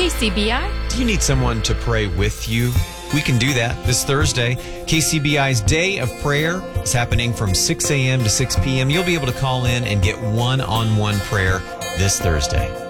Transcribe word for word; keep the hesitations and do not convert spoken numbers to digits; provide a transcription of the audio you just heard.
K C B I. Do you need someone to pray with you? We can do that this Thursday. K C B I's Day of Prayer is happening from six a.m. to six p.m. You'll be able to call in and get one-on-one prayer this Thursday.